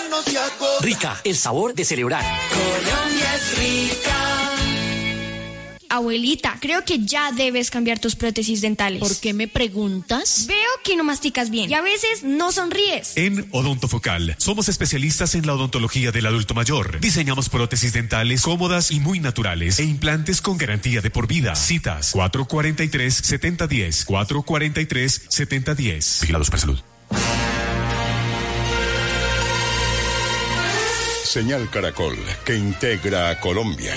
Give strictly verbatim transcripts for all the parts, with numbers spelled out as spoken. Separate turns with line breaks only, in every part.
no se agota.
Rica, el sabor de celebrar.
Colombia es rica.
Abuelita, creo que ya debes cambiar tus prótesis dentales.
¿Por qué me preguntas?
Veo que no masticas bien y a veces no sonríes.
En Odontofocal somos especialistas en la odontología del adulto mayor. Diseñamos prótesis dentales cómodas y muy naturales e implantes con garantía de por vida. Citas cuatro cuatro tres, siete cero uno cero, cuatro cuatro tres, siete cero uno cero. Vigilados por salud.
Señal Caracol, que integra a Colombia.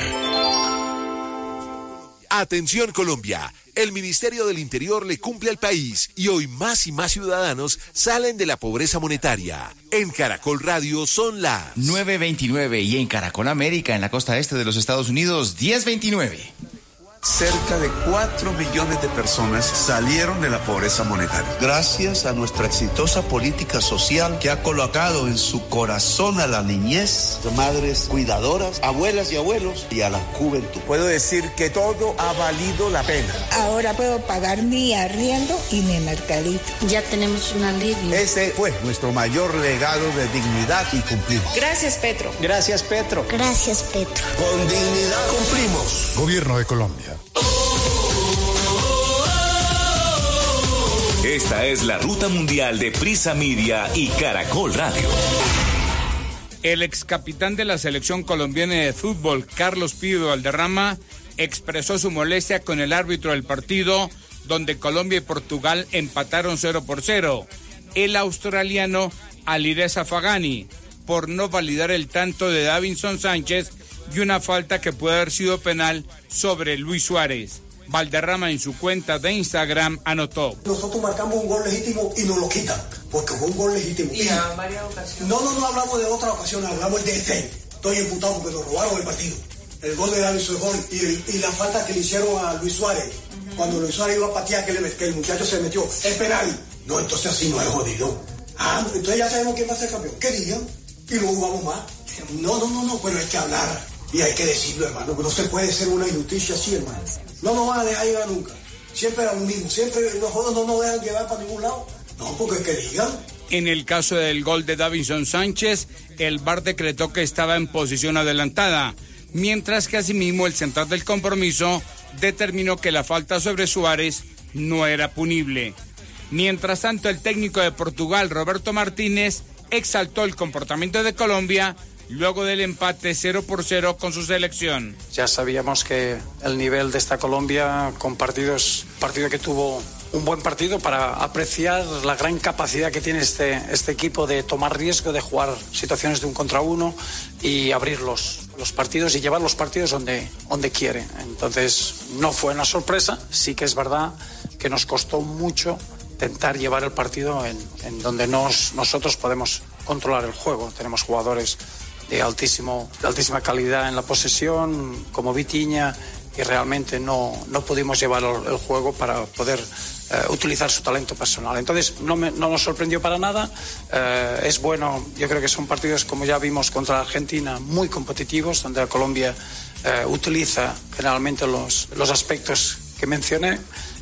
Atención Colombia, el Ministerio del Interior le cumple al país y hoy más y más ciudadanos salen de la pobreza monetaria. En Caracol Radio son las
nueve veintinueve y en Caracol América, en la costa este de los Estados Unidos, diez veintinueve.
Cerca de cuatro millones de personas salieron de la pobreza monetaria. Gracias a nuestra exitosa política social que ha colocado en su corazón a la niñez, madres cuidadoras, abuelas y abuelos y a la juventud.
Puedo decir que todo ha valido la pena.
Ahora puedo pagar mi arriendo y mi mercadito.
Ya tenemos un alivio.
Ese fue nuestro mayor legado de dignidad y cumplimos.
Gracias, Petro.
Gracias, Petro.
Gracias, Petro.
Con dignidad cumplimos.
Gobierno de Colombia.
Esta es la ruta mundial de Prisa Media y Caracol Radio.
El ex capitán de la selección colombiana de fútbol, Carlos Pío Valderrama, expresó su molestia con el árbitro del partido donde Colombia y Portugal empataron cero por cero, el australiano Alireza Fagani, por no validar el tanto de Davinson Sánchez y una falta que puede haber sido penal sobre Luis Suárez. Valderrama en su cuenta de Instagram anotó:
nosotros marcamos un gol legítimo y nos lo quitan, porque fue un gol legítimo.
Y a varias ocasiones.
No, no, no hablamos de otra ocasión, hablamos de este. Estoy imputado porque nos robaron el partido. El gol de Davinson y, el, y la falta que le hicieron a Luis Suárez. Uh-huh. Cuando Luis Suárez iba a patear, que, le, que el muchacho se metió. Es penal. No, entonces así no es jodido. Ah, entonces ya sabemos quién va a ser campeón. ¿Qué digan? Y no jugamos más. No, no, no, no, pero hay que hablar. Y hay que decirlo, hermano, que no se puede ser una injusticia así, hermano. No nos van a dejar llegar nunca. Siempre era lo mismo. Siempre los juegos no nos dejan llevar para ningún lado. No, porque es que digan.
En el caso del gol de Davinson Sánchez, el V A R decretó que estaba en posición adelantada, mientras que asimismo el central del compromiso determinó que la falta sobre Suárez no era punible. Mientras tanto, el técnico de Portugal, Roberto Martínez, exaltó el comportamiento de Colombia luego del empate cero por cero con su selección.
Ya sabíamos que el nivel de esta Colombia, con partidos, partido que tuvo un buen partido para apreciar la gran capacidad que tiene este, este equipo de tomar riesgo, de jugar situaciones de un contra uno y abrir los, los partidos y llevar los partidos donde, donde quiere. Entonces, no fue una sorpresa, sí que es verdad que nos costó mucho intentar llevar el partido en, en donde nos, nosotros podemos controlar el juego. Tenemos jugadores de, altísimo, de altísima calidad en la posesión, como Vitinha, y realmente no, no pudimos llevar el, el juego para poder eh, utilizar su talento personal. Entonces no, me, no nos sorprendió para nada. Eh, es bueno, yo creo que son partidos, como ya vimos contra Argentina, muy competitivos, donde Colombia eh, utiliza generalmente los, los aspectos que mencioné,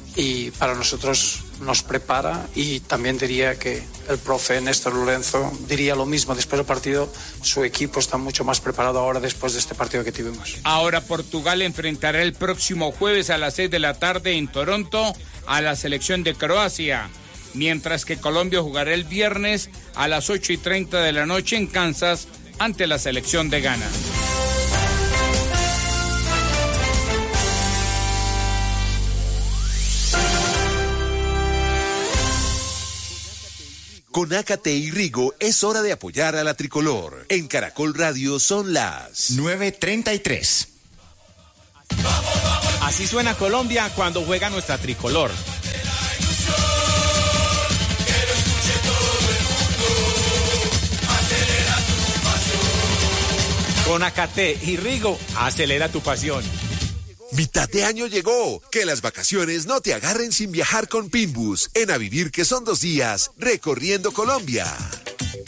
y para nosotros nos prepara, y también diría que el profe Néstor Lorenzo diría lo mismo después del partido. Su equipo está mucho más preparado ahora después de este partido que tuvimos.
Ahora Portugal enfrentará el próximo jueves a las seis de la tarde en Toronto a la selección de Croacia, mientras que Colombia jugará el viernes a las ocho y treinta de la noche en Kansas ante la selección de Ghana.
Con Ácate y Rigo es hora de apoyar a la tricolor. En Caracol Radio son las
nueve treinta y tres.
Así suena Colombia cuando juega nuestra tricolor. Con Ácate y Rigo, acelera tu pasión.
Mitad de año llegó. Que las vacaciones no te agarren sin viajar con Pinbus. En A Vivir, que son dos días, recorriendo Colombia.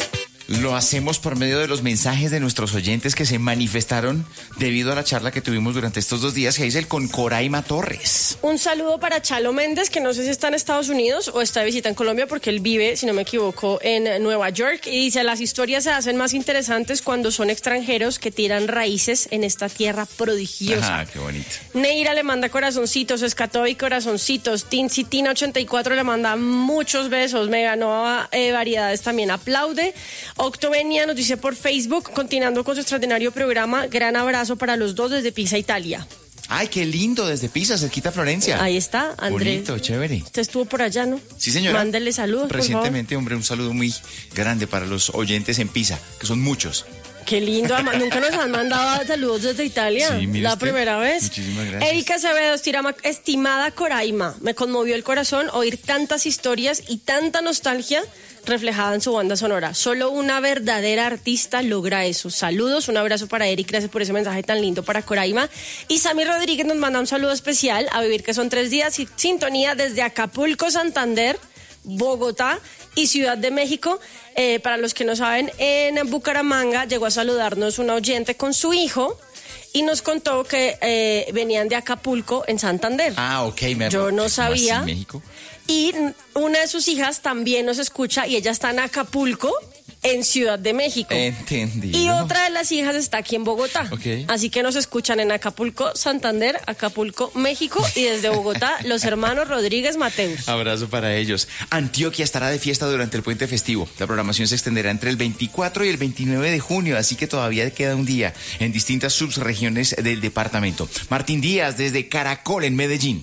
Lo hacemos por medio de los mensajes de nuestros oyentes que se manifestaron debido a la charla que tuvimos durante estos dos días, que dice el con Coraima Torres.
Un saludo para Chalo Méndez, que no sé si está en Estados Unidos o está de visita en Colombia, porque él vive, si no me equivoco, en Nueva York. Y dice, las historias se hacen más interesantes cuando son extranjeros que tiran raíces en esta tierra prodigiosa.
Ajá, qué bonito.
Neira le manda corazoncitos, Escatoy corazoncitos, Tincitina ochenta y cuatro le manda muchos besos, Mega Nova eh, Variedades también aplaude. Octovenia nos dice por Facebook, continuando con su extraordinario programa, gran abrazo para los dos desde Pisa, Italia.
Ay, qué lindo, desde Pisa, cerquita Florencia.
Ahí está, Andrés.
Bonito, chévere.
Usted estuvo por allá, ¿no?
Sí, señora.
Mándele saludos,
Recientemente, hombre, un saludo muy grande para los oyentes en Pisa, que son muchos.
Qué lindo, además, nunca nos han mandado saludos desde Italia.
Sí, mire
la
usted.
Primera vez.
Muchísimas gracias.
Erika Acevedo, estirama- estimada Coraima, me conmovió el corazón oír tantas historias y tanta nostalgia reflejada en su banda sonora. Solo una verdadera artista logra eso. Saludos, un abrazo para Eric, gracias por ese mensaje tan lindo para Coraima. Y Sammy Rodríguez nos manda un saludo especial a Vivir que son tres días, y sintonía desde Acapulco, Santander, Bogotá y Ciudad de México. Eh, para los que no saben, en Bucaramanga llegó a saludarnos una oyente con su hijo y nos contó que eh, venían de Acapulco en Santander.
Ah, ok. Me
Yo no
¿Cómo
sabía.
así, México?
Y una de sus hijas también nos escucha y ella está en Acapulco, en Ciudad de México.
Entendí.
Y otra de las hijas está aquí en Bogotá.
Ok.
Así que nos escuchan en Acapulco, Santander, Acapulco, México, y desde Bogotá, los hermanos Rodríguez Mateus.
Abrazo para ellos. Antioquia estará de fiesta durante el puente festivo. La programación se extenderá entre el veinticuatro y el veintinueve de junio, así que todavía queda un día en distintas subregiones del departamento. Martín Díaz, desde Caracol, en Medellín.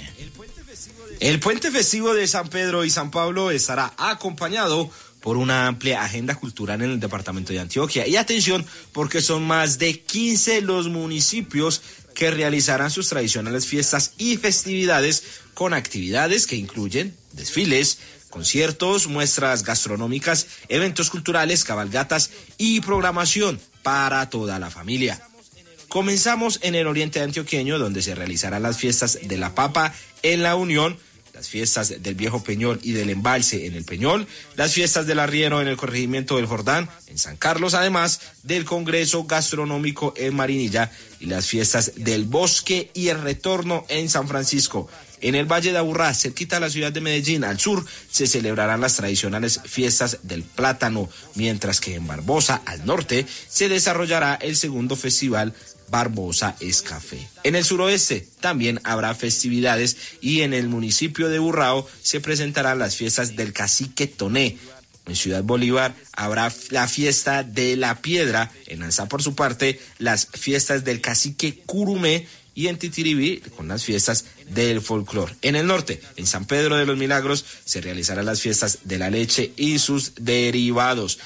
El puente festivo de San Pedro y San Pablo estará acompañado por una amplia agenda cultural en el departamento de Antioquia. Y atención, porque son más de quince los municipios que realizarán sus tradicionales fiestas y festividades con actividades que incluyen desfiles, conciertos, muestras gastronómicas, eventos culturales, cabalgatas y programación para toda la familia. Comenzamos en el oriente antioqueño, donde se realizarán las fiestas de la papa en La Unión, las fiestas del Viejo Peñol y del Embalse en el Peñol, las fiestas del Arriero en el corregimiento del Jordán, en San Carlos, además del Congreso Gastronómico en Marinilla, y las fiestas del Bosque y el Retorno en San Francisco. En el Valle de Aburrá, cerquita de la ciudad de Medellín, al sur, se celebrarán las tradicionales fiestas del plátano, mientras que en Barbosa, al norte, se desarrollará el segundo festival Barbosa es Café. En el suroeste también habrá festividades y en el municipio de Burrao se presentarán las fiestas del Cacique Toné. En Ciudad Bolívar habrá la fiesta de la Piedra, en Anzá por su parte las fiestas del Cacique Curumé y en Titiribí con las fiestas del folclor. En el norte, en San Pedro de los Milagros, se realizarán las fiestas de la leche y sus derivados.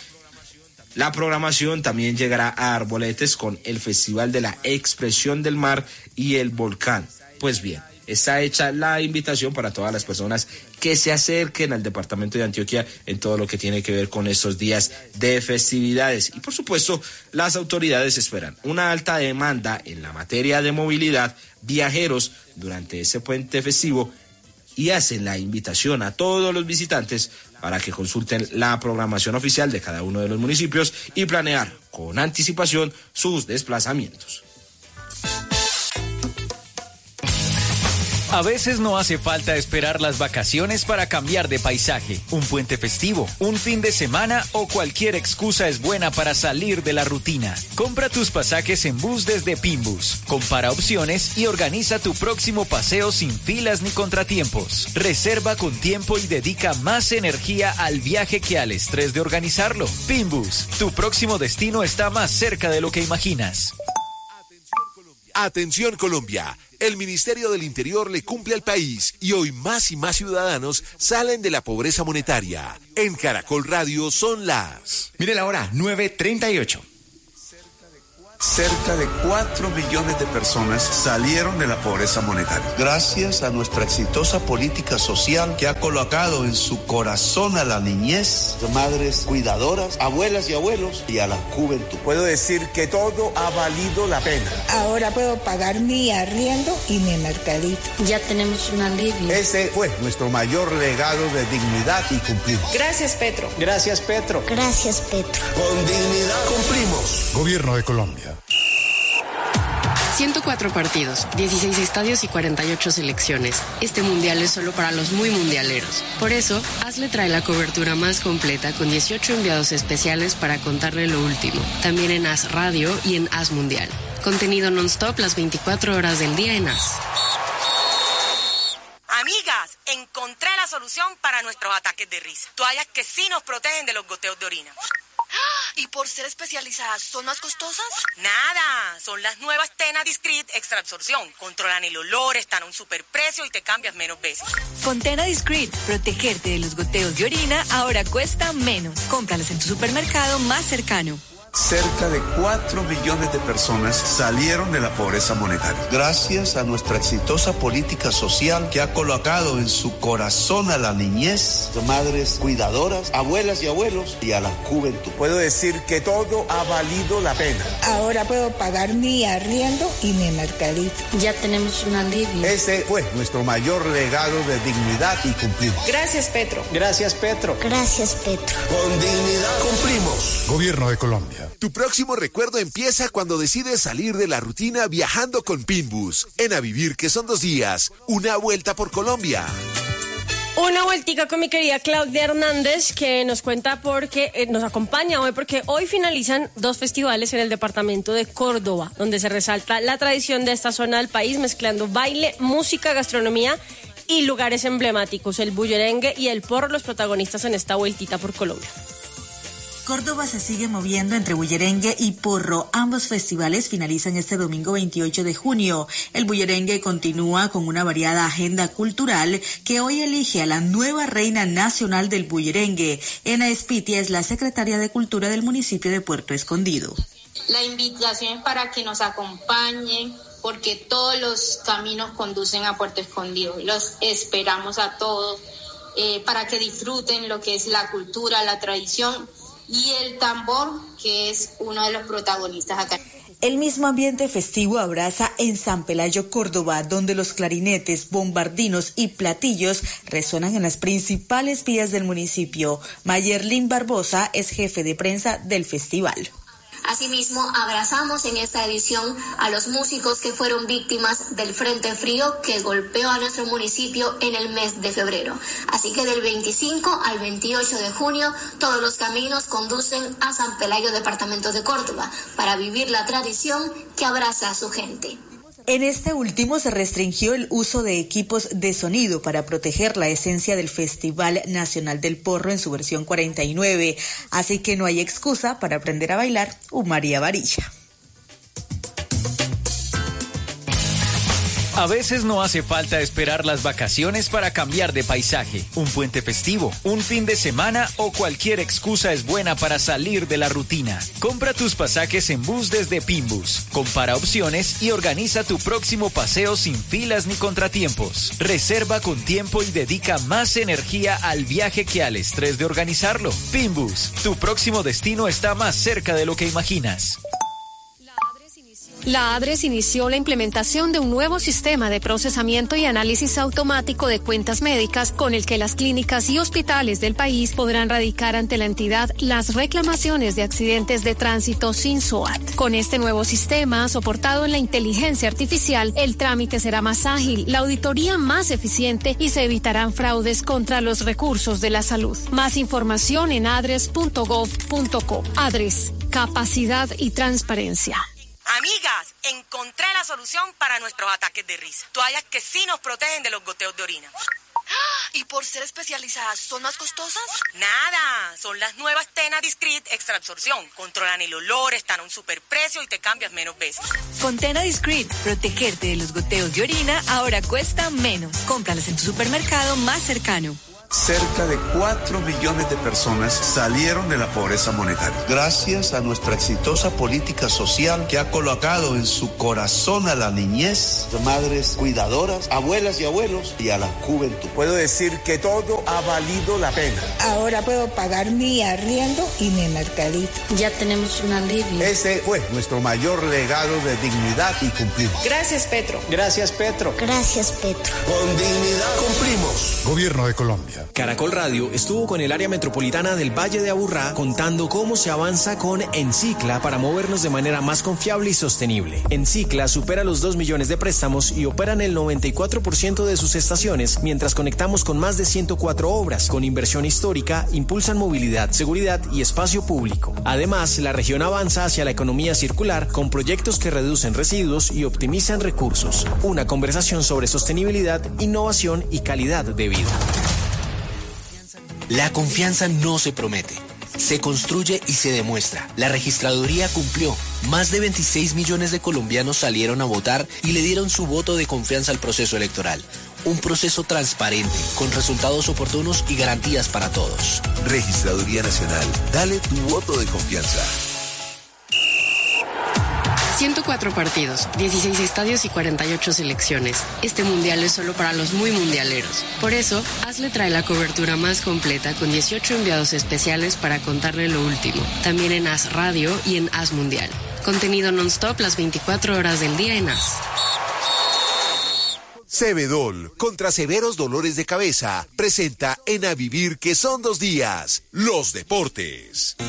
La programación también llegará a Arboletes con el Festival de la Expresión del Mar y el Volcán. Pues bien, está hecha la invitación para todas las personas que se acerquen al departamento de Antioquia en todo lo que tiene que ver con estos días de festividades. Y por supuesto, las autoridades esperan una alta demanda en la materia de movilidad, viajeros durante ese puente festivo, y hacen la invitación a todos los visitantes para que consulten la programación oficial de cada uno de los municipios y planear con anticipación sus desplazamientos.
A veces no hace falta esperar las vacaciones para cambiar de paisaje. Un puente festivo, un fin de semana o cualquier excusa es buena para salir de la rutina. Compra tus pasajes en bus desde Pinbus. Compara opciones y organiza tu próximo paseo sin filas ni contratiempos. Reserva con tiempo y dedica más energía al viaje que al estrés de organizarlo. Pinbus, tu próximo destino está más cerca de lo que imaginas.
Atención Colombia, el Ministerio del Interior le cumple al país y hoy más y más ciudadanos salen de la pobreza monetaria. En Caracol Radio son las...
Mire la hora, nueve treinta y ocho.
Cerca de cuatro millones de personas salieron de la pobreza monetaria. Gracias a nuestra exitosa política social que ha colocado en su corazón a la niñez, madres cuidadoras, abuelas y abuelos y a la juventud.
Puedo decir que todo ha valido la pena.
Ahora puedo pagar mi arriendo y mi mercadito.
Ya tenemos un alivio.
Ese fue nuestro mayor legado de dignidad y cumplimos.
Gracias, Petro.
Gracias, Petro.
Gracias, Petro.
Con dignidad cumplimos.
Gobierno de Colombia.
ciento cuatro partidos, dieciséis estadios y cuarenta y ocho selecciones. Este mundial es solo para los muy mundialeros. Por eso, Hazle trae la cobertura más completa con dieciocho enviados especiales para contarle lo último. También en Haz Radio y en Haz Mundial. Contenido non-stop las veinticuatro horas del día en Haz.
Amigas, encontré la solución para nuestros ataques de risa. Toallas que sí nos protegen de los goteos de orina.
¿Y por ser especializadas son más costosas?
Nada, son las nuevas Tena Discreet Extra Absorción. Controlan el olor, están a un superprecio y te cambias menos veces.
Con Tena Discreet, protegerte de los goteos de orina ahora cuesta menos. Cómpralas en tu supermercado más cercano.
Cerca de cuatro millones de personas salieron de la pobreza monetaria. Gracias a nuestra exitosa política social que ha colocado en su corazón a la niñez, madres cuidadoras, abuelas y abuelos y a la juventud.
Puedo decir que todo ha valido la pena.
Ahora puedo pagar mi arriendo y mi mercadito.
Ya tenemos un alivio.
Ese fue nuestro mayor legado de dignidad y cumplimos.
Gracias, Petro.
Gracias, Petro.
Gracias, Petro.
Con dignidad cumplimos.
Gobierno de Colombia.
Tu próximo recuerdo empieza cuando decides salir de la rutina viajando con Pinbus. En A Vivir, que son dos días, una vuelta por Colombia.
Una vueltica con mi querida Claudia Hernández, que nos cuenta porque eh, nos acompaña hoy, porque hoy finalizan dos festivales en el departamento de Córdoba, donde se resalta la tradición de esta zona del país, mezclando baile, música, gastronomía y lugares emblemáticos. El bullerengue y el porro, los protagonistas en esta vueltita por Colombia.
Córdoba se sigue moviendo entre bullerengue y porro. Ambos festivales finalizan este domingo veintiocho de junio. El bullerengue continúa con una variada agenda cultural que hoy elige a la nueva reina nacional del bullerengue. Ena Espitia es la secretaria de Cultura del municipio de Puerto Escondido.
La invitación es para que nos acompañen, porque todos los caminos conducen a Puerto Escondido. Los esperamos a todos eh, para que disfruten lo que es la cultura, la tradición y el tambor, que es uno de los protagonistas acá.
El mismo ambiente festivo abraza en San Pelayo, Córdoba, donde los clarinetes, bombardinos y platillos resuenan en las principales vías del municipio. Mayerlin Barbosa es jefe de prensa del festival.
Asimismo, abrazamos en esta edición a los músicos que fueron víctimas del frente frío que golpeó a nuestro municipio en el mes de febrero. Así que del veinticinco al veintiocho de junio, todos los caminos conducen a San Pelayo, departamento de Córdoba, para vivir la tradición que abraza a su gente.
En este último se restringió el uso de equipos de sonido para proteger la esencia del Festival Nacional del Porro en su versión cuarenta y nueve, así que no hay excusa para aprender a bailar un María Varilla.
A veces no hace falta esperar las vacaciones para cambiar de paisaje. Un puente festivo, un fin de semana o cualquier excusa es buena para salir de la rutina. Compra tus pasajes en bus desde Pinbus. Compara opciones y organiza tu próximo paseo sin filas ni contratiempos. Reserva con tiempo y dedica más energía al viaje que al estrés de organizarlo. Pinbus, tu próximo destino está más cerca de lo que imaginas.
La ADRES inició la implementación de un nuevo sistema de procesamiento y análisis automático de cuentas médicas con el que las clínicas y hospitales del país podrán radicar ante la entidad las reclamaciones de accidentes de tránsito sin S O A T. Con este nuevo sistema, soportado en la inteligencia artificial, el trámite será más ágil, la auditoría más eficiente y se evitarán fraudes contra los recursos de la salud. Más información en adres punto gov punto co. ADRES, capacidad y transparencia.
Amigas, encontré la solución para nuestros ataques de risa. Toallas que sí nos protegen de los goteos de orina.
¿Y por ser especializadas son más costosas?
Nada, son las nuevas Tena Discreet Extra Absorción. Controlan el olor, están a un superprecio y te cambias menos veces.
Con Tena Discreet, protegerte de los goteos de orina ahora cuesta menos. Cómpralas en tu supermercado más cercano.
Cerca de cuatro millones de personas salieron de la pobreza monetaria. Gracias a nuestra exitosa política social que ha colocado en su corazón a la niñez, madres cuidadoras, abuelas y abuelos y a la juventud.
Puedo decir que todo ha valido la pena.
Ahora puedo pagar mi arriendo y mi mercadito.
Ya tenemos un alivio.
Ese fue nuestro mayor legado de dignidad y cumplimos.
Gracias, Petro.
Gracias, Petro.
Gracias, Petro.
Con dignidad cumplimos.
Gobierno de Colombia.
Caracol Radio estuvo con el área metropolitana del Valle de Aburrá contando cómo se avanza con Encicla para movernos de manera más confiable y sostenible. Encicla supera los dos millones de préstamos y operan el noventa y cuatro por ciento de sus estaciones, mientras conectamos con más de ciento cuatro obras. Con inversión histórica, impulsan movilidad, seguridad y espacio público. Además, la región avanza hacia la economía circular con proyectos que reducen residuos y optimizan recursos. Una conversación sobre sostenibilidad, innovación y calidad de vida.
La confianza no se promete, se construye y se demuestra. La registraduría cumplió. Más de veintiséis millones de colombianos salieron a votar y le dieron su voto de confianza al proceso electoral. Un proceso transparente, con resultados oportunos y garantías para todos.
Registraduría Nacional, dale tu voto de confianza.
ciento cuatro partidos, dieciséis estadios y cuarenta y ocho selecciones. Este mundial es solo para los muy mundialeros. Por eso, Hazle trae la cobertura más completa con dieciocho enviados especiales para contarle lo último. También en Haz Radio y en Haz Mundial. Contenido non-stop las veinticuatro horas del día en Haz.
Cebedol, contra severos dolores de cabeza, presenta en A Vivir que son dos días, los deportes.